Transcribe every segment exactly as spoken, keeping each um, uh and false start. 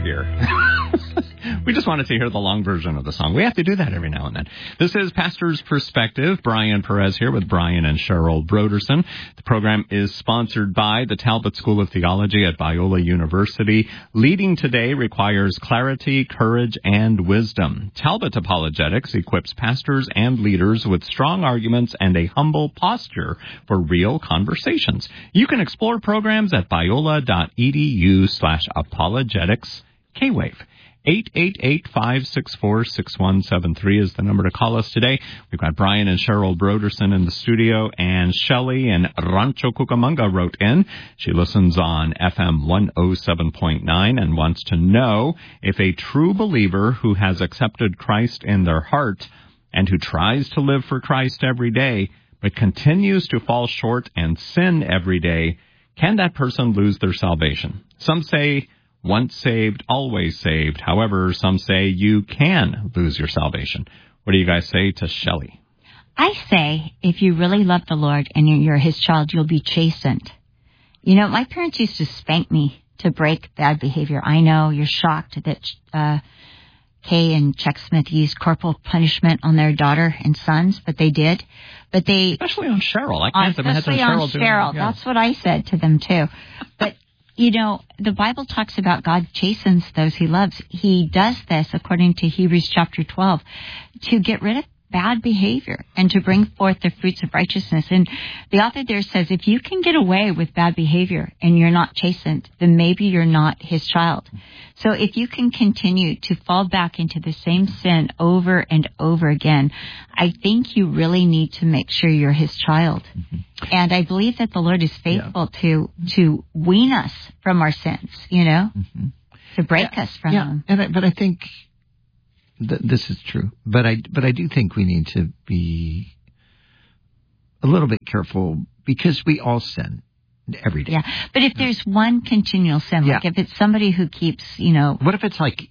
here. We just wanted to hear the long version of the song. We have to do that every now and then. This is Pastor's Perspective. Brian Perez here with Brian and Cheryl Broderson. The program is sponsored by the Talbot School of Theology at Biola University. Leading today requires clarity, courage, and wisdom. Talbot Apologetics equips pastors and leaders with strong arguments and a humble posture for real conversations. You can explore programs at biola.edu slash apologetics K-Wave. eight eight eight, five six four, six one seven three is the number to call us today. We've got Brian and Cheryl Broderson in the studio, and Shelley in Rancho Cucamonga wrote in. She listens on F M one oh seven point nine and wants to know if a true believer who has accepted Christ in their heart and who tries to live for Christ every day but continues to fall short and sin every day, can that person lose their salvation? Some say once saved, always saved. However, some say you can lose your salvation. What do you guys say to Shelley? I say if you really love the Lord and you're his child, you'll be chastened. You know, my parents used to spank me to break bad behavior. I know you're shocked that uh, Kay and Chuck Smith used corporal punishment on their daughter and sons, but they did. But they Especially on Cheryl. I can't imagine especially Cheryl on doing Cheryl. that. Yeah. That's what I said to them, too. But you know, the Bible talks about God chastens those he loves. He does this, according to Hebrews chapter twelve, to get rid of bad behavior and to bring forth the fruits of righteousness. And the author there says, if you can get away with bad behavior and you're not chastened, then maybe you're not his child. So if you can continue to fall back into the same sin over and over again, I think you really need to make sure you're his child. Mm-hmm. And I believe that the Lord is faithful yeah. to to wean us from our sins, you know, mm-hmm. to break yeah. us from yeah. them. And I, but I think th- this is true. But I but I do think we need to be a little bit careful because we all sin every day. Yeah. But if there's one continual sin, like yeah. if it's somebody who keeps, you know, what if it's like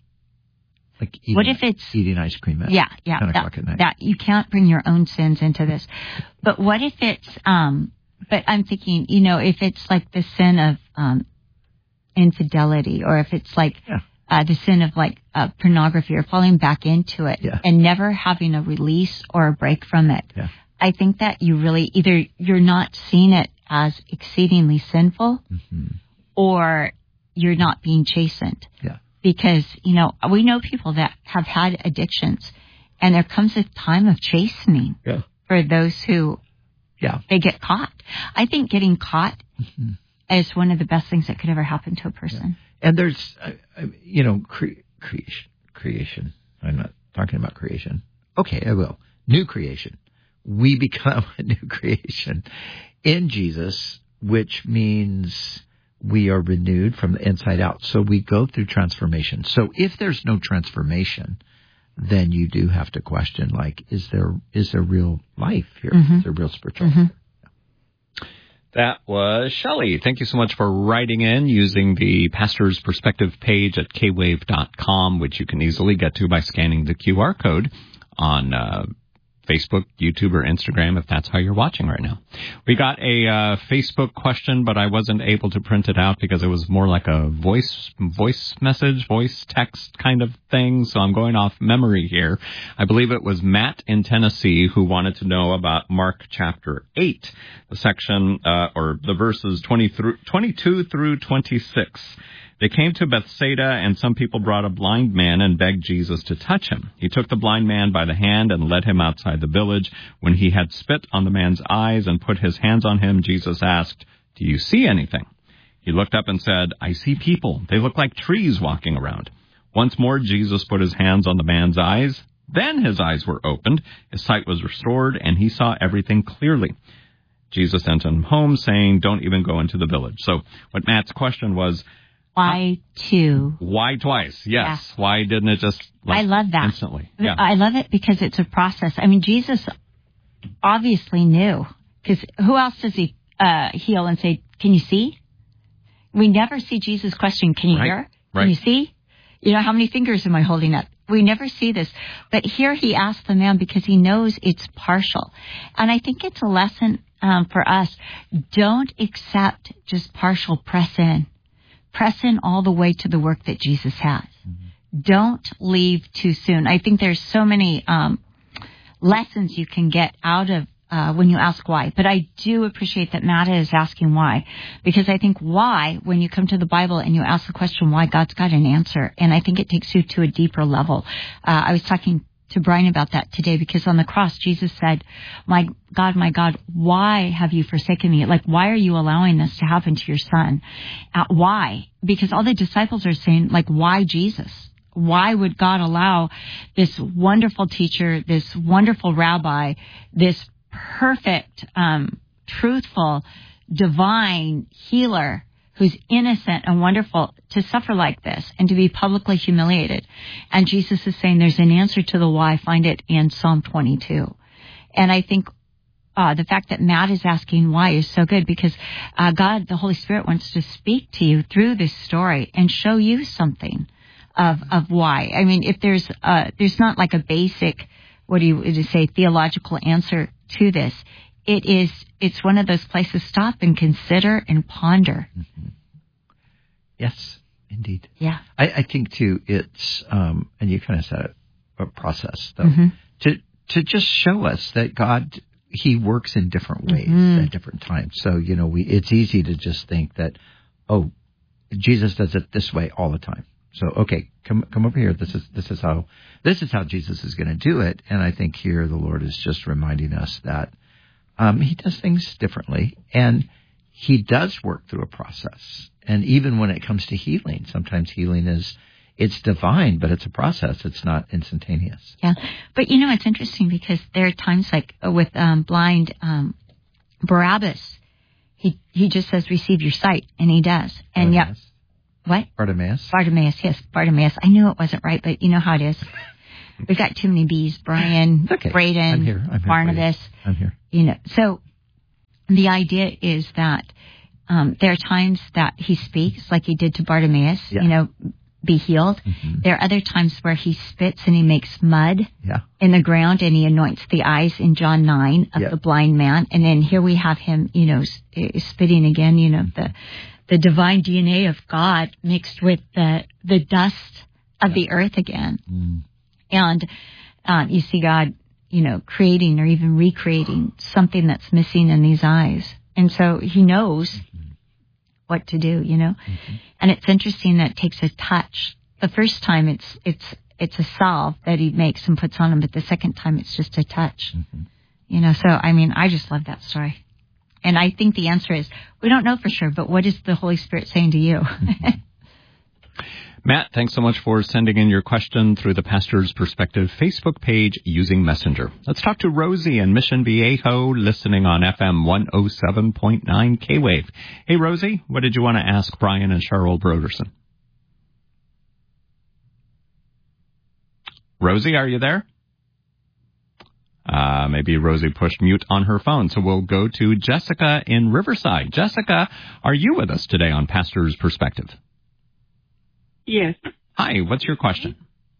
like eating, what if it's eating ice cream at yeah yeah ten that, o'clock at night? That you can't bring your own sins into this. But what if it's um? But I'm thinking, you know, if it's like the sin of um, infidelity, or if it's like yeah. uh, the sin of like uh, pornography, or falling back into it yeah. and never having a release or a break from it, yeah. I think that you really either you're not seeing it as exceedingly sinful, mm-hmm. or you're not being chastened. Yeah. Because, you know, we know people that have had addictions, and there comes a time of chastening yeah. for those who yeah. they get caught. I think getting caught mm-hmm. is one of the best things that could ever happen to a person. Yeah. And there's, uh, you know, cre- creation. Creation. I'm not talking about creation. Okay, I will. New creation. We become a new creation in Jesus, which means we are renewed from the inside out. So we go through transformation. So if there's no transformation, then you do have to question, like, is there is there real life here? Mm-hmm. Is there real spiritual life? Mm-hmm. That was Shelley. Thank you so much for writing in using the Pastor's Perspective page at k wave dot com, which you can easily get to by scanning the Q R code on uh Facebook, YouTube, or Instagram, if that's how you're watching right now. We got a uh, Facebook question, but I wasn't able to print it out because it was more like a voice voice message, voice text kind of thing, so I'm going off memory here. I believe it was Matt in Tennessee who wanted to know about Mark chapter eight, the section, uh, or the verses twenty through, twenty-two through twenty-six. They came to Bethsaida, and some people brought a blind man and begged Jesus to touch him. He took the blind man by the hand and led him outside the village. When he had spit on the man's eyes and put his hands on him, Jesus asked, "Do you see anything?" He looked up and said, "I see people. They look like trees walking around." Once more, Jesus put his hands on the man's eyes. Then his eyes were opened, his sight was restored, and he saw everything clearly. Jesus sent him home, saying, "Don't even go into the village." So what Matt's question was, Why two? Why twice? Yes. Yeah. Why didn't it just like, I love that. Instantly? Yeah. I love it because it's a process. I mean, Jesus obviously knew, because who else does he uh, heal and say, "Can you see?" We never see Jesus question, "Can you right. hear? Right. Can you see? You know, how many fingers am I holding up?" We never see this. But here he asks the man because he knows it's partial. And I think it's a lesson um, for us. Don't accept just partial, press in. press in all the way to the work that Jesus has. Mm-hmm. Don't leave too soon. I think there's so many um, lessons you can get out of uh, when you ask why. But I do appreciate that Matt is asking why, because I think why, when you come to the Bible and you ask the question why, God's got an answer. And I think it takes you to a deeper level. Uh, I was talking to Brian about that today, because on the cross, Jesus said, my God, my God, why have you forsaken me? Like, why are you allowing this to happen to your son? Uh, why? Because all the disciples are saying, like, why Jesus? Why would God allow this wonderful teacher, this wonderful rabbi, this perfect, um, truthful, divine healer who's innocent and wonderful to suffer like this and to be publicly humiliated? And Jesus is saying there's an answer to the why. Find it in Psalm twenty-two. And I think uh, the fact that Matt is asking why is so good, because uh, God, the Holy Spirit, wants to speak to you through this story and show you something of of why. I mean, if there's uh, there's not like a basic, what do you, would you say, theological answer to this. It is, it's one of those places, stop and consider and ponder. Mm-hmm. Yes, indeed. Yeah. I, I think, too, it's, um, and you kind of said it, a process, though, mm-hmm. to to just show us that God, He works in different ways mm-hmm. at different times. So, you know, we it's easy to just think that, oh, Jesus does it this way all the time. So, okay, come come over here. This is this is how this is how Jesus is going to do it. And I think here the Lord is just reminding us that um, He does things differently, and He does work through a process. And even when it comes to healing, sometimes healing is it's divine, but it's a process. It's not instantaneous. Yeah, but you know it's interesting, because there are times like with um, blind um, Barabbas, he he just says receive your sight, and he does, and yet. What? Bartimaeus. Bartimaeus, yes, Bartimaeus. I knew it wasn't right, but you know how it is. We've got too many B's. Brian, okay. Braden, I'm here. I'm here Barnabas. I'm here. You know, so the idea is that um, there are times that he speaks, like he did to Bartimaeus, yeah. you know, be healed. Mm-hmm. There are other times where he spits and he makes mud yeah. in the ground, and he anoints the eyes in John nine of yeah. the blind man. And then here we have him, you know, spitting again, you know, the the divine D N A of God mixed with the the dust of yeah. the earth again. Mm. And um, you see God, you know, creating or even recreating something that's missing in these eyes. And so he knows mm-hmm. what to do, you know. Mm-hmm. And it's interesting that it takes a touch. The first time it's it's it's a salve that he makes and puts on him, but the second time it's just a touch. Mm-hmm. You know, so I mean, I just love that story. And I think the answer is, we don't know for sure, but what is the Holy Spirit saying to you? Matt, thanks so much for sending in your question through the Pastor's Perspective Facebook page using Messenger. Let's talk to Rosie in Mission Viejo, listening on F M one oh seven point nine K-Wave. Hey, Rosie, what did you want to ask Brian and Cheryl Broderson? Rosie, are you there? Uh, maybe Rosie pushed mute on her phone, so we'll go to Jessica in Riverside. Jessica, are you with us today on Pastor's Perspective? Yes. Hi, what's your question?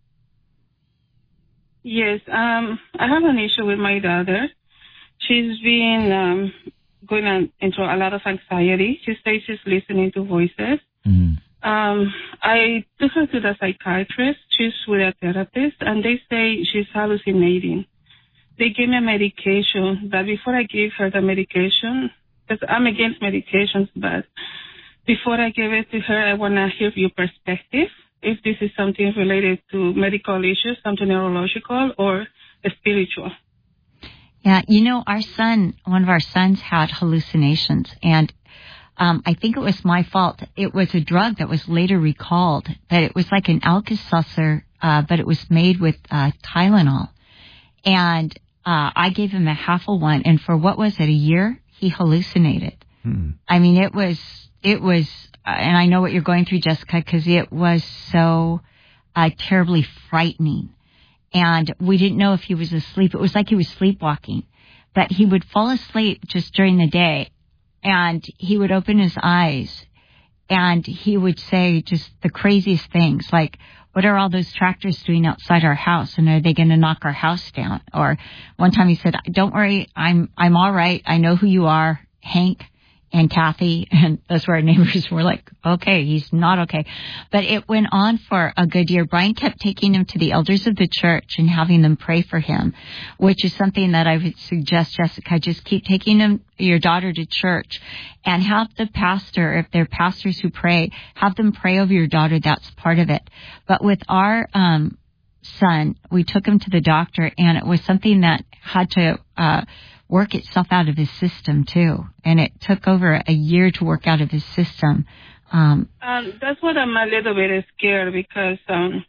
Yes, um, I have an issue with my daughter. She's been um, going on into a lot of anxiety. She says she's listening to voices. Mm-hmm. Um, I took her to the psychiatrist. She's with a therapist, and they say she's hallucinating. They gave me a medication, but before I gave her the medication, because I'm against medications, but before I give it to her, I want to hear your perspective, if this is something related to medical issues, something neurological or spiritual. Yeah, you know, our son, one of our sons had hallucinations, and um, I think it was my fault. It was a drug that was later recalled, that it was like an Alka-Seltzer, uh, but it was made with uh, Tylenol. And Uh, I gave him a half a one, and for what was it, a year, he hallucinated. Hmm. I mean, it was, it was, uh, and I know what you're going through, Jessica, because it was so uh, terribly frightening. And we didn't know if he was asleep. It was like he was sleepwalking. But he would fall asleep just during the day, and he would open his eyes, and he would say just the craziest things, like, what are all those tractors doing outside our house? And are they going to knock our house down? Or one time he said, don't worry, I'm I'm all right. I know who you are, Hank. and Kathy, and those were our neighbors, were like, okay, he's not okay. But it went on for a good year. Brian kept taking him to the elders of the church and having them pray for him, which is something that I would suggest, Jessica, just keep taking him, your daughter to church and have the pastor, if they're pastors who pray, have them pray over your daughter. That's part of it. But with our um son, we took him to the doctor, and it was something that had to uh work itself out of his system too, and it took over a year to work out of his system. Um, um, that's what I'm a little bit scared because um,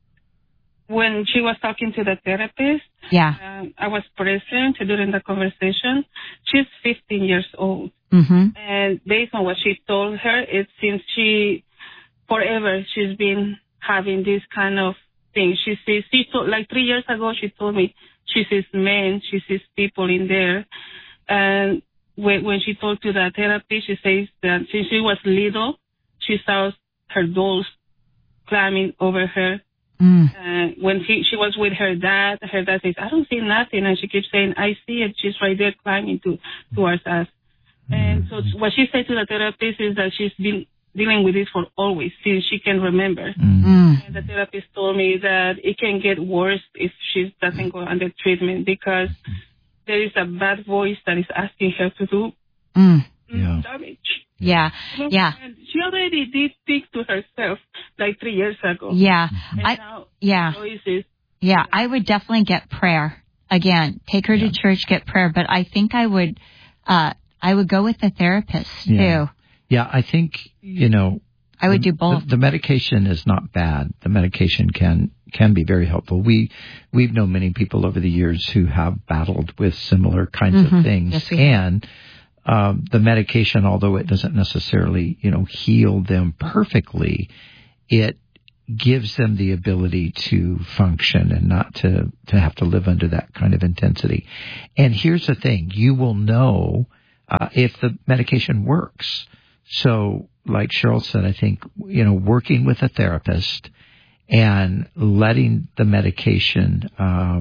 when she was talking to the therapist, yeah, um, I was present during the conversation. She's fifteen years old, mm-hmm. and based on what she told her, it seems she forever she's been having this kind of thing. She says she told, like three years ago, she told me. She sees men, she sees people in there. And when, when she talked to the therapist, she says that since she was little, she saw her dolls climbing over her. Mm. And when he, she was with her dad, her dad says, I don't see nothing. And she keeps saying, I see it. She's right there climbing to, towards us. And so what she said to the therapist is that she's been dealing with this for always, since she can remember. Mm. And the therapist told me that it can get worse if she doesn't go under treatment because there is a bad voice that is asking her to do mm. yeah. damage. Yeah, yeah. And she already did speak to herself like three years ago. Yeah, and I, now yeah, voices. yeah. I would definitely get prayer again. Take her yeah. to church, get prayer. But I think I would, uh, I would go with the therapist yeah. too. Yeah, I think, you know, I would the, do both. The, the medication is not bad. The medication can can be very helpful. We we've known many people over the years who have battled with similar kinds mm-hmm. of things, yes, we and um, the medication, although it doesn't necessarily, you know, heal them perfectly, it gives them the ability to function and not to to have to live under that kind of intensity. And here's the thing: you will know uh, if the medication works. So, like Cheryl said, I think, you know, working with a therapist and letting the medication uh,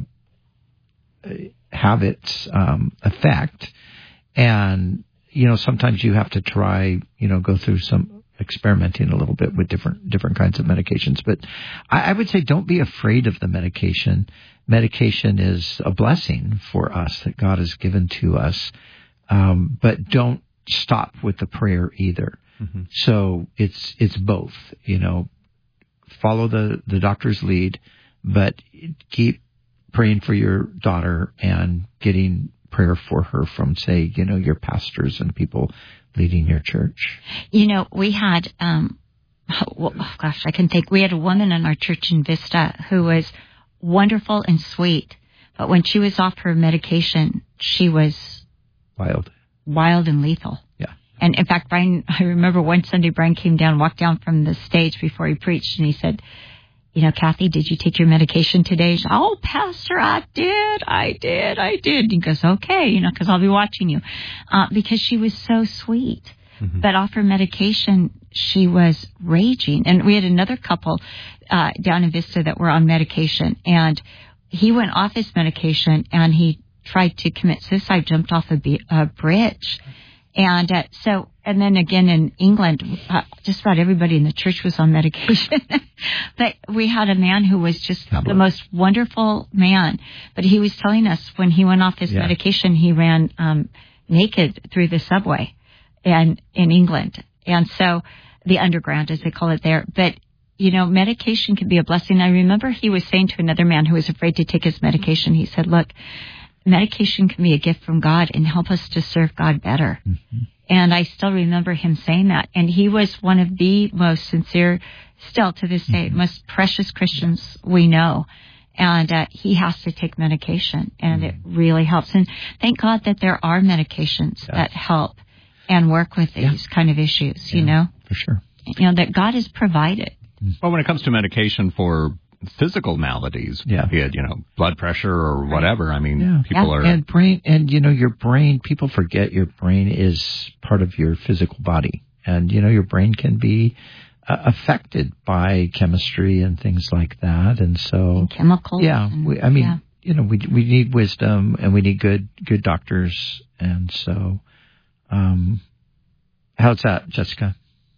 have its um, effect. And, you know, sometimes you have to try, you know, go through some experimenting a little bit with different different kinds of medications. But I, I would say don't be afraid of the medication. Medication is a blessing for us that God has given to us. Um, but don't stop with the prayer either. Mm-hmm. So it's it's both, you know, follow the, the doctor's lead, but keep praying for your daughter and getting prayer for her from, say, you know, your pastors and people leading your church. You know, we had, um, well, oh gosh, I can think, we had a woman in our church in Vista who was wonderful and sweet, but when she was off her medication, she was wild. Wild and lethal. Yeah. And in fact, Brian, I remember one Sunday, Brian came down, walked down from the stage before he preached, and he said, you know, Kathy, did you take your medication today? She said, oh, Pastor, I did, I did, I did. And he goes, okay, you know, because I'll be watching you. Uh, because she was so sweet. Mm-hmm. But off her medication, she was raging. And we had another couple uh, down in Vista that were on medication, and he went off his medication, and he tried to commit suicide, jumped off a, b- a bridge. And uh, so, and then again in England, uh, just about everybody in the church was on medication. But we had a man who was just the most wonderful man. But he was telling us when he went off his yeah. medication, he ran um, naked through the subway and in England. And so the underground, as they call it there. But, you know, medication can be a blessing. I remember he was saying to another man who was afraid to take his medication, he said, look, medication can be a gift from God and help us to serve God better. Mm-hmm. And I still remember him saying that. And he was one of the most sincere, still to this day, mm-hmm. most precious Christians we know. And uh, he has to take medication, and mm-hmm. it really helps. And thank God that there are medications yeah. that help and work with these yeah. kind of issues, yeah, you know? For sure. You know, that God has provided. Well, when it comes to medication for physical maladies, yeah. be it, you know, blood pressure or whatever. I mean, yeah. people yeah. are... And brain, and, you know, your brain, people forget your brain is part of your physical body. And, you know, your brain can be uh, affected by chemistry and things like that. And so... And chemicals. Yeah. And, we, I mean, yeah. you know, we we need wisdom, and we need good good doctors. And so, um, How's that, Jessica?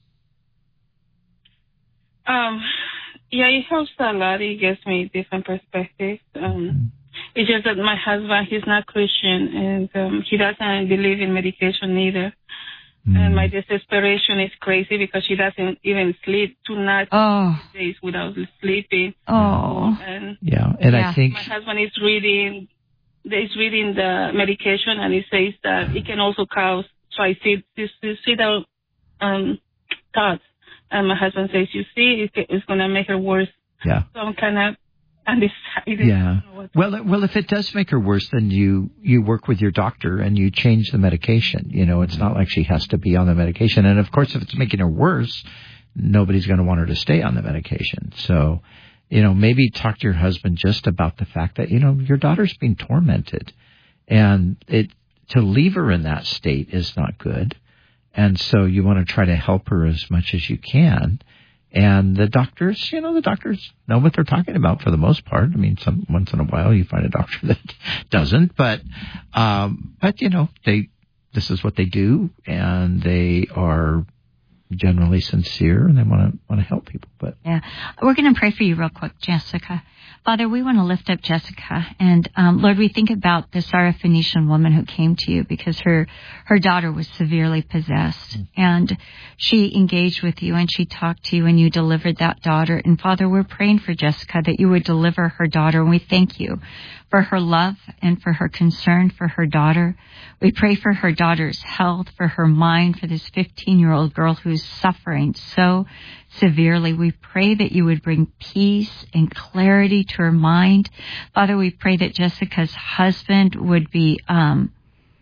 Um, yeah, it helps a lot. It gives me different perspectives. Um, mm-hmm. It's just that my husband, he's not Christian, and um, he doesn't believe in medication either. Mm. And my desperation is crazy because she doesn't even sleep two nights oh. days without sleeping. Oh, and yeah, and yeah. I think my husband is reading, is reading the medication, and he says that it can also cause suicidal um, thoughts. And my husband says, "You see, it's going to make her worse." Yeah. So I'm kind of undecided. Yeah. Well, well, if it does make her worse, then you you work with your doctor and you change the medication. You know, it's not like she has to be on the medication. And of course, if it's making her worse, nobody's going to want her to stay on the medication. So, you know, maybe talk to your husband just about the fact that, you know, your daughter's being tormented, and it to leave her in that state is not good. And so you want to try to help her as much as you can. And the doctors, you know, the doctors know what they're talking about for the most part. I mean, some once in a while you find a doctor that doesn't, but, um, but you know, they, this is what they do, and they are generally sincere, and they want to want to help people. But yeah, we're going to pray for you real quick, Jessica. Father, we want to lift up Jessica, and um, Lord, we think about the Syrophoenician woman who came to you because her her daughter was severely possessed, mm. and she engaged with you and she talked to you, and you delivered that daughter. And Father, we're praying for Jessica that you would deliver her daughter, and we thank you for her love and for her concern for her daughter. We pray for her daughter's health, for her mind, for this fifteen-year-old girl who's suffering so severely. We pray that you would bring peace and clarity to her mind. Father, we pray that Jessica's husband would be um,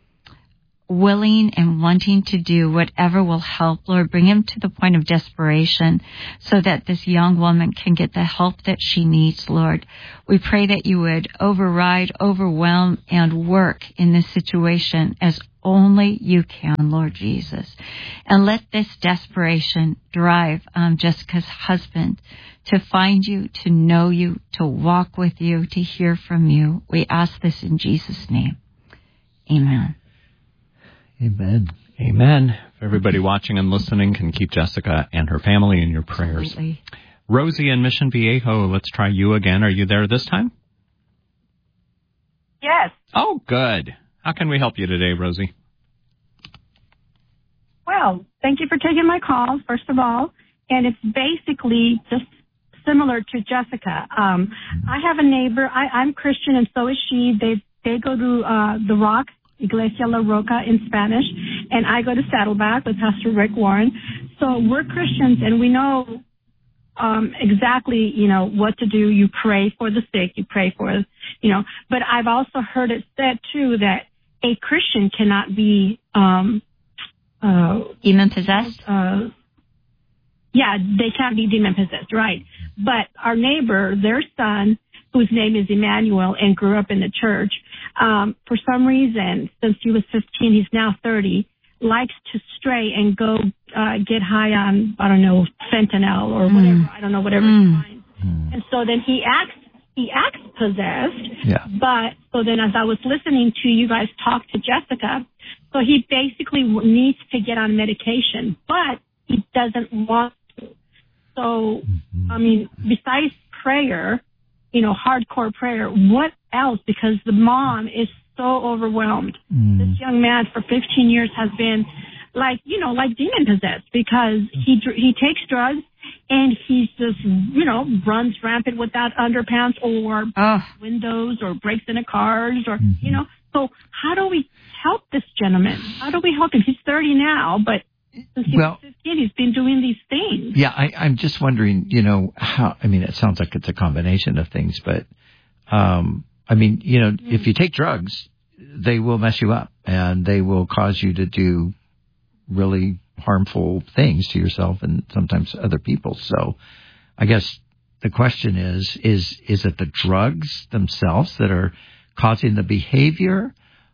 willing and wanting to do whatever will help. Lord, bring him to the point of desperation so that this young woman can get the help that she needs, Lord. We pray that you would override, overwhelm, and work in this situation as only you can, Lord Jesus. And let this desperation drive um, Jessica's husband to find you, to know you, to walk with you, to hear from you. We ask this in Jesus' name. Amen. Amen. Amen. If everybody watching and listening can keep Jessica and her family in your prayers. Absolutely. Rosie in Mission Viejo, let's try you again. Are you there this time? Yes. Oh, good. How can we help you today, Rosie? Well, thank you for taking my call, first of all. And it's basically just similar to Jessica. Um, I have a neighbor. I, I'm Christian, and so is she. They they go to uh, the Rock, Iglesia La Roca in Spanish, and I go to Saddleback with Pastor Rick Warren. So we're Christians, and we know um, exactly, you know, what to do. You pray for the sick. You pray for, you know. But I've also heard it said, too, that a Christian cannot be um, uh, demon-possessed? Uh, yeah, they can't be demon-possessed, right. But our neighbor, their son, whose name is Emmanuel and grew up in the church, um, for some reason, since he was fifteen, he's now thirty, likes to stray and go uh, get high on, I don't know, fentanyl or whatever. Mm. I don't know, whatever mm. he finds. Mm. And so then he acts, he acts possessed. Yeah. But so then as I was listening to you guys talk to Jessica, so he basically needs to get on medication, but he doesn't want to. So, mm-hmm. I mean, besides prayer, you know, hardcore prayer, what else? Because the mom is so overwhelmed. Mm. This young man for fifteen years has been like, you know, like demon possessed because he he takes drugs and he just, you know, runs rampant without underpants or oh. windows or breaks into cars or, mm-hmm. you know. So how do we help this gentleman? How do we help him? He's thirty now, but since he well, was fifteen, he's been doing these things. Yeah, I, I'm just wondering, you know, how, I mean, it sounds like it's a combination of things, but, um, I mean, you know, mm-hmm. if you take drugs, they will mess you up and they will cause you to do really harmful things to yourself and sometimes other people. So I guess the question is, is, is it the drugs themselves that are causing the behavior,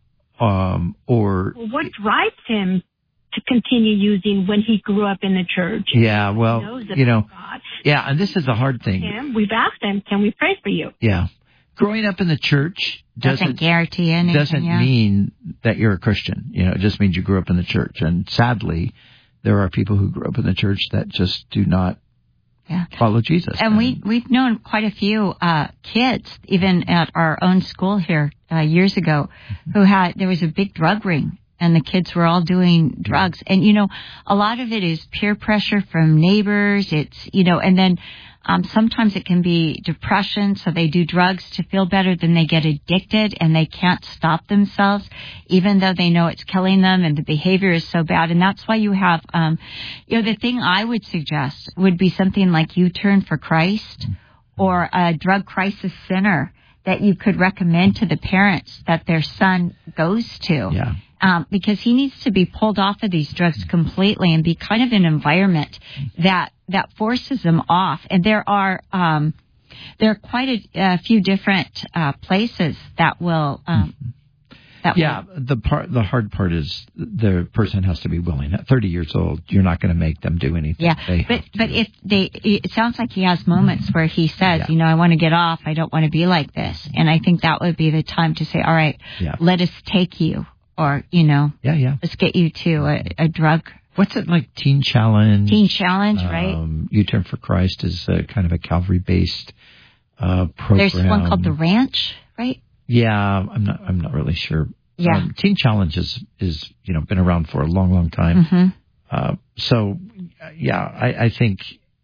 um, or well, what drives him to continue using when he grew up in the church? Yeah, well, you know, God. yeah, and this is a hard thing. Him, we've asked him, can we pray for you? Yeah. Growing up in the church doesn't, doesn't guarantee anything. Doesn't yeah. mean that you're a Christian. You know, it just means you grew up in the church. And sadly, there are people who grew up in the church that just do not yeah. follow Jesus. And, and we, we've known quite a few uh, kids, even at our own school here uh, years ago, mm-hmm. who had, there was a big drug ring. And the kids were all doing drugs. And, you know, a lot of it is peer pressure from neighbors. It's, you know, and then um, sometimes it can be depression. So they do drugs to feel better. Then they get addicted and they can't stop themselves, even though they know it's killing them and the behavior is so bad. And that's why you have, um, you know, the thing I would suggest would be something like U-Turn for Christ or a drug crisis center that you could recommend to the parents that their son goes to. Yeah. Um, because he needs to be pulled off of these drugs completely and be kind of an environment that that forces him off. And there are um, there are quite a, a few different uh, places that will. Um, that yeah, will, the part the hard part is the person has to be willing. At thirty years old, you're not going to make them do anything. Yeah, they but but if they, it sounds like he has moments where he says, yeah. you know, I want to get off. I don't want to be like this. And I think that would be the time to say, all right, yeah. let us take you. Or, you know, yeah, yeah. let's get you to a, a drug. What's it like? Teen Challenge. Teen Challenge, um, right? U-Turn for Christ is a kind of a Calvary-based uh, program. There's one called The Ranch, right? Yeah, I'm not. I'm not really sure. Yeah. Um, Teen Challenge is, is you know been around for a long, long time. Mm-hmm. Uh, so, yeah, I, I think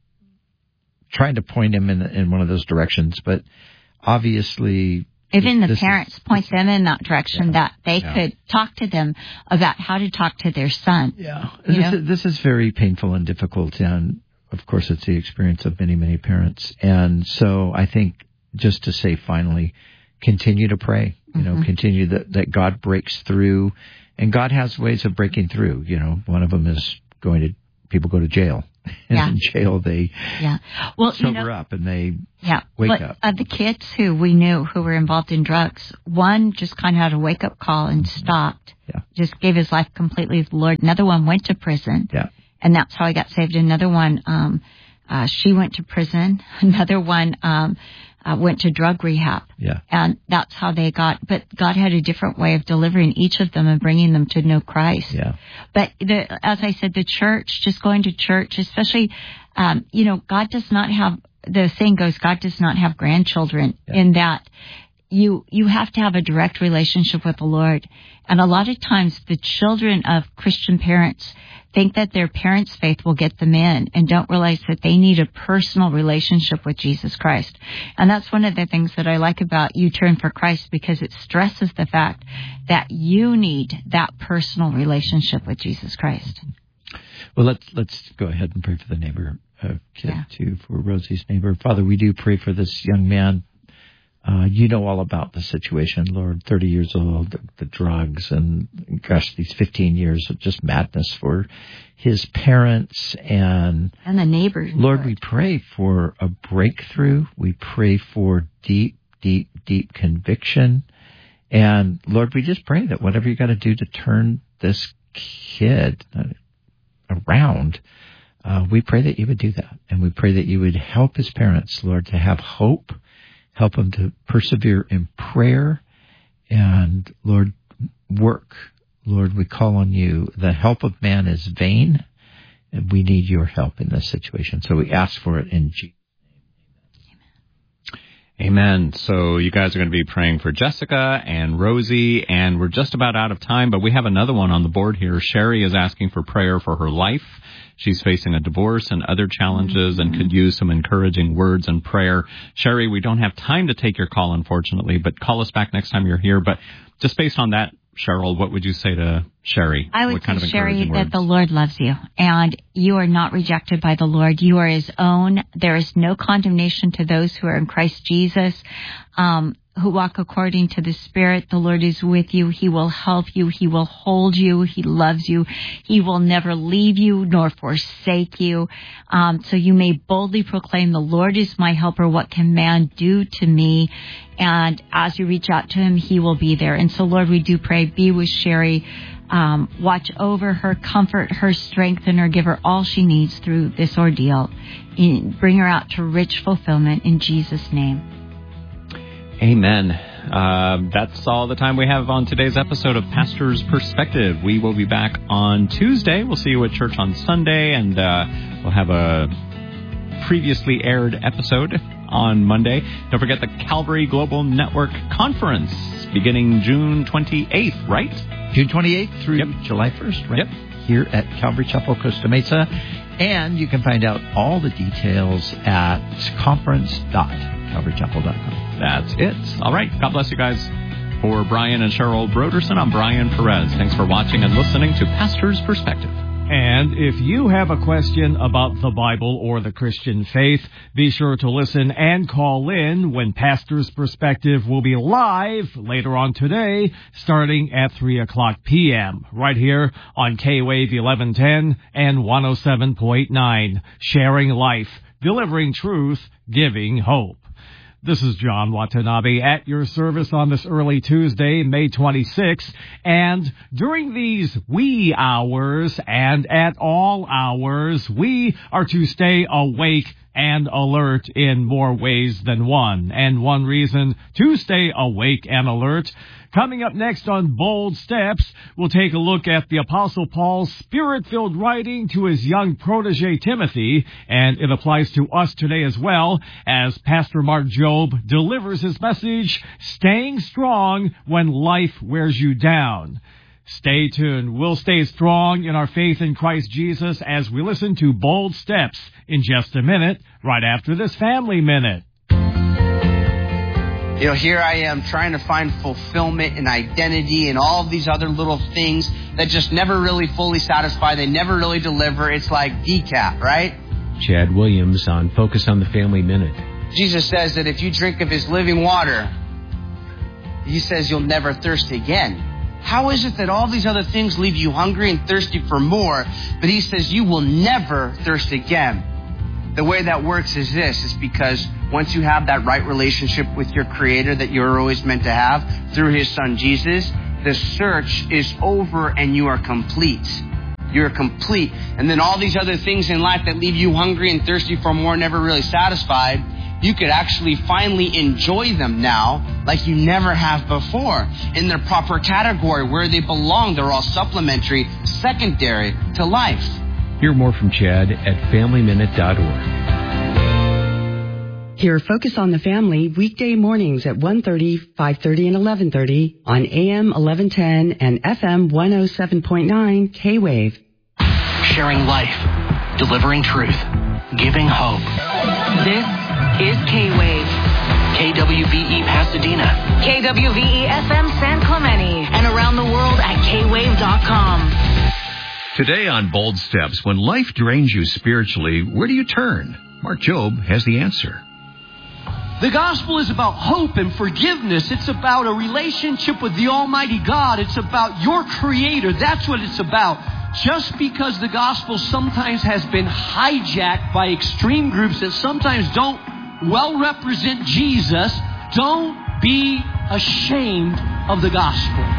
trying to point him in in one of those directions, but obviously. Even the parents is, point them in that direction, yeah, that they yeah. could talk to them about how to talk to their son. Yeah, this is, this is very painful and difficult, and of course it's the experience of many, many parents. And so I think just to say finally, continue to pray, you know, mm-hmm. continue that, that God breaks through, and God has ways of breaking through. You know, one of them is going to, people go to jail. And yeah. in jail, they yeah. well, sober you know, up and they yeah. wake but, up. Of the kids who we knew who were involved in drugs, one just kind of had a wake-up call and stopped. Yeah. Just gave his life completely to the Lord. Another one went to prison. Yeah. And that's how he got saved. Another one, um, uh, she went to prison. Another one um, uh, went to drug rehab. Yeah. And that's how they got, but God had a different way of delivering each of them and bringing them to know Christ. Yeah. But the, as I said, the church, just going to church, especially, um, you know, God does not have, the saying goes, God does not have grandchildren, yeah. in that you, you have to have a direct relationship with the Lord. And a lot of times the children of Christian parents think that their parents' faith will get them in and don't realize that they need a personal relationship with Jesus Christ. And that's one of the things that I like about U-Turn for Christ, because it stresses the fact that you need that personal relationship with Jesus Christ. Well, let's let's go ahead and pray for the neighbor uh, kid, yeah. too, for Rosie's neighbor. Father, we do pray for this young man. Uh, you know all about the situation, Lord, thirty years old, the, the drugs, and gosh, these fifteen years of just madness for his parents and, and the neighbors. Lord, we pray for a breakthrough. We pray for deep, deep, deep conviction. And Lord, we just pray that whatever you got to do to turn this kid around, uh, we pray that you would do that. And we pray that you would help his parents, Lord, to have hope. Help them to persevere in prayer, and, Lord, work. Lord, we call on you. The help of man is vain, and we need your help in this situation. So we ask for it in Jesus' name. Amen. So you guys are going to be praying for Jessica and Rosie, and we're just about out of time, but we have another one on the board here. Sherry is asking for prayer for her life. She's facing a divorce and other challenges mm-hmm. and could use some encouraging words and prayer. Sherry, we don't have time to take your call, unfortunately, but call us back next time you're here. But just based on that, Cheryl, what would you say to Sherry? I would what kind say, of Sherry, words? that the Lord loves you, and you are not rejected by the Lord. You are his own. There is no condemnation to those who are in Christ Jesus, um, who walk according to the Spirit. The Lord is with you. He will help you. He will hold you. He loves you. He will never leave you nor forsake you. Um, so you may boldly proclaim, the Lord is my helper. What can man do to me? And as you reach out to him, he will be there. And so, Lord, we do pray, be with Sherry. Um, watch over her, comfort her, strengthen her, give her all she needs through this ordeal. In, bring her out to rich fulfillment in Jesus' name. Amen. Uh, that's all the time we have on today's episode of Pastor's Perspective. We will be back on Tuesday. We'll see you at church on Sunday, and uh, we'll have a previously aired episode on Monday. Don't forget the Calvary Global Network Conference beginning June twenty-eighth, right? June twenty-eighth through yep. July first, right? Yep. Here at Calvary Chapel, Costa Mesa. And you can find out all the details at conference dot calvary chapel dot com. That's it. All right. God bless you guys. For Brian and Cheryl Broderson, I'm Brian Perez. Thanks for watching and listening to Pastor's Perspective. And if you have a question about the Bible or the Christian faith, be sure to listen and call in when Pastor's Perspective will be live later on today, starting at three o'clock p.m., right here on K-Wave eleven ten and one oh seven point nine, sharing life, delivering truth, giving hope. This is John Watanabe at your service on this early Tuesday, May twenty-sixth. And during these wee hours and at all hours, we are to stay awake and alert in more ways than one. And one reason to stay awake and alert. Coming up next on Bold Steps, we'll take a look at the Apostle Paul's spirit-filled writing to his young protege Timothy, and it applies to us today as well, as Pastor Mark Jobe delivers his message, Staying Strong When Life Wears You Down. Stay tuned. We'll stay strong in our faith in Christ Jesus as we listen to Bold Steps in just a minute, right after this Family Minute. You know, here I am trying to find fulfillment and identity and all of these other little things that just never really fully satisfy. They never really deliver. It's like decaf, right? Chad Williams on Focus on the Family Minute. Jesus says that if you drink of his living water, he says you'll never thirst again. How is it that all these other things leave you hungry and thirsty for more, but he says you will never thirst again? The way that works is this. It's because once you have that right relationship with your Creator that you're always meant to have through his Son Jesus, the search is over and you are complete. You're complete. And then all these other things in life that leave you hungry and thirsty for more, never really satisfied, you could actually finally enjoy them now like you never have before in their proper category where they belong. They're all supplementary, secondary to life. Hear more from Chad at family minute dot org. Hear Focus on the Family weekday mornings at one thirty, five thirty, and eleven thirty on A M eleven ten and F M one oh seven point nine K-Wave. Sharing life, delivering truth, giving hope. This is K-Wave. K W V E Pasadena. K W V E F M San Clemente. And around the world at K wave dot com. Today on Bold Steps, when life drains you spiritually, where do you turn? Mark Jobe has the answer. The gospel is about hope and forgiveness. It's about a relationship with the Almighty God. It's about your Creator. That's what it's about. Just because the gospel sometimes has been hijacked by extreme groups that sometimes don't well represent Jesus, don't be ashamed of the gospel.